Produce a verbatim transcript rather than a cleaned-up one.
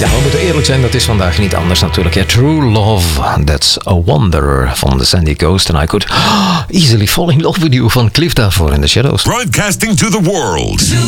Ja, we moeten eerlijk zijn, dat is vandaag niet anders natuurlijk. Ja, True Love, That's a Wonder van The Sandy Coast. And I could easily fall in love with you van Cliff daarvoor in The Shadows. Broadcasting to the world.